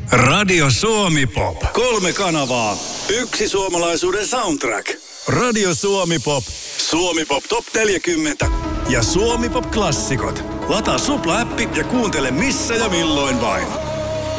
Radio Suomi Pop. 3 kanavaa. Yksi suomalaisuuden soundtrack. Radio Suomi Pop. Suomi Pop Top 40. Ja Suomi Pop Klassikot. Lataa Supla-appi ja kuuntele missä ja milloin vain.